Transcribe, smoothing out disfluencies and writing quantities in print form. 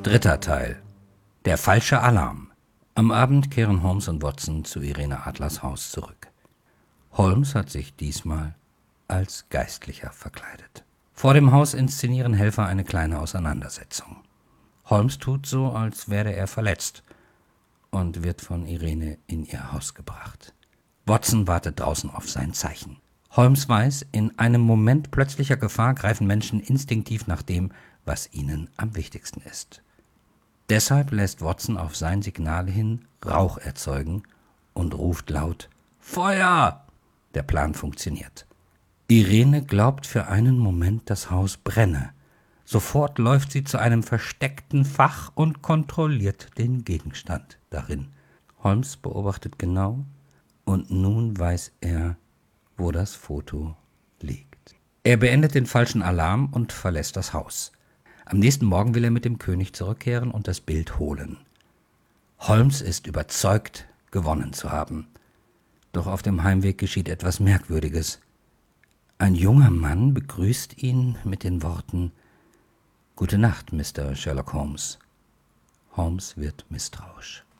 Dritter Teil. Der falsche Alarm. Am Abend kehren Holmes und Watson zu Irene Adlers Haus zurück. Holmes hat sich diesmal als Geistlicher verkleidet. Vor dem Haus inszenieren Helfer eine kleine Auseinandersetzung. Holmes tut so, als wäre er verletzt und wird von Irene in ihr Haus gebracht. Watson wartet draußen auf sein Zeichen. Holmes weiß, in einem Moment plötzlicher Gefahr greifen Menschen instinktiv nach dem, was ihnen am wichtigsten ist. Deshalb lässt Watson auf sein Signal hin Rauch erzeugen und ruft laut: »Feuer!« Der Plan funktioniert. Irene glaubt für einen Moment, das Haus brenne. Sofort läuft sie zu einem versteckten Fach und kontrolliert den Gegenstand darin. Holmes beobachtet genau und nun weiß er, wo das Foto liegt. Er beendet den falschen Alarm und verlässt das Haus. Am nächsten Morgen will er mit dem König zurückkehren und das Bild holen. Holmes ist überzeugt, gewonnen zu haben. Doch auf dem Heimweg geschieht etwas Merkwürdiges. Ein junger Mann begrüßt ihn mit den Worten: »Gute Nacht, Mr. Sherlock Holmes.« Holmes wird misstrauisch.